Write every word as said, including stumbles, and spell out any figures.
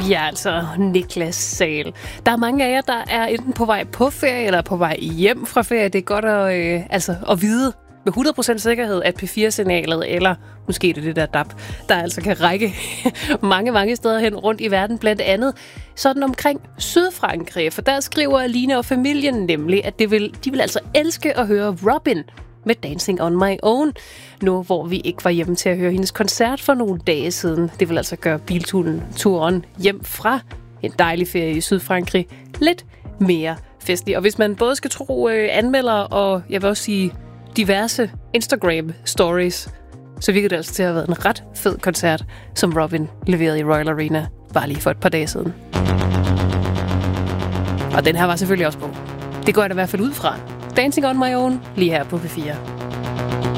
Ja, altså Niklas Sahl. Der er mange af jer, der er enten på vej på ferie eller på vej hjem fra ferie. Det er godt at, øh, altså, at vide med hundrede procent sikkerhed, at P fire-signalet, eller måske det er det der D A B, der altså kan række mange, mange steder hen rundt i verden, blandt andet sådan omkring Sydfrankrig. For der skriver Aline og familien nemlig, at det vil, de vil altså elske at høre Robyn med Dancing on My Own, nu hvor vi ikke var hjemme til at høre hendes koncert for nogle dage siden. Det vil altså gøre bilturen turen hjem fra en dejlig ferie i Sydfrankrig lidt mere festlig. Og hvis man både skal tro øh, anmeldere og, jeg vil også sige, diverse Instagram-stories, så virkede det altså til at have været en ret fed koncert, som Robyn leverede i Royal Arena bare lige for et par dage siden. Og den her var selvfølgelig også på. Det går jeg da i hvert fald ud fra. Dancing on My Own, lige her på P fire.